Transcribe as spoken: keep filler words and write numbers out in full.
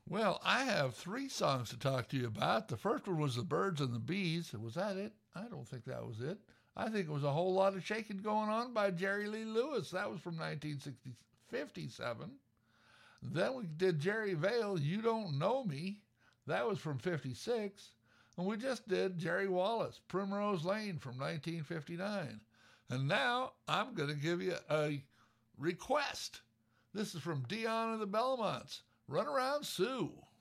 Well, I have three songs to talk to you about. The first one was The Birds and the Bees. Was that it? I don't think that was it. I think it was A Whole Lot of Shaking Going On by Jerry Lee Lewis. That was from nineteen fifty-seven. Then we did Jerry Vale, You Don't Know Me. That was from fifty-six. And we just did Jerry Wallace, Primrose Lane from nineteen fifty-nine. And now I'm going to give you a request. This is from Dion and the Belmonts, Run Around Sue.